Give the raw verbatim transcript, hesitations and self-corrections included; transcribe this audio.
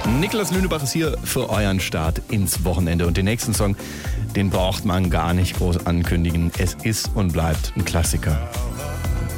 Niklas Lünebach ist hier für euren Start ins Wochenende. Und den nächsten Song, den braucht man gar nicht groß ankündigen. Es ist und bleibt ein Klassiker.